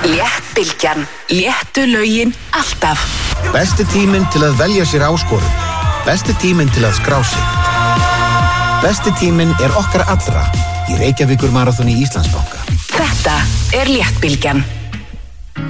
Léttbylgjan. Léttu lögin alltaf. Besti tíminn til að velja sér áskorun. Besti tíminn til að skrá sig. Besti tíminn okkar allra í Reykjavíkur maraþoni Íslandsbanka. Þetta Léttbylgjan.